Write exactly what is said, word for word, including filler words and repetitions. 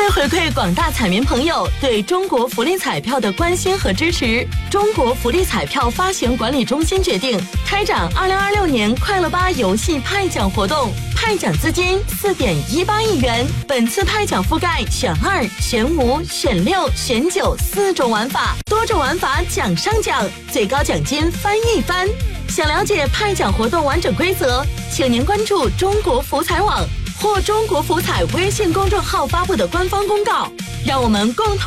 回馈广大彩民朋友对中国福利彩票的关心和支持，中国福利彩票发行管理中心决定开展二零二六年快乐吧游戏派奖活动，派奖资金四点一八亿元。本次派奖覆盖选二、选五、选六、选九四种玩法，多种玩法奖上奖，最高奖金翻一番。想了解派奖活动完整规则，请您关注中国福彩网或中国福彩微信公众号发布的官方公告，让我们共同